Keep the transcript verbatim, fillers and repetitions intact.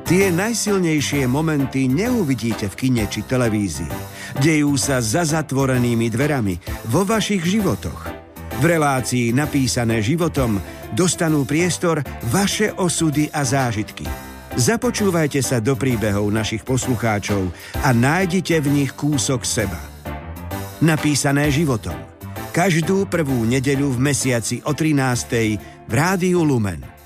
Tie najsilnejšie momenty neuvidíte v kine či televízii. Dejú sa za zatvorenými dverami vo vašich životoch. V relácii Napísané životom dostanú priestor vaše osudy a zážitky. Započúvajte sa do príbehov našich poslucháčov a nájdite v nich kúsok seba. Napísané životom. Každú prvú nedeľu v mesiaci o trinástej v Rádiu Lumen.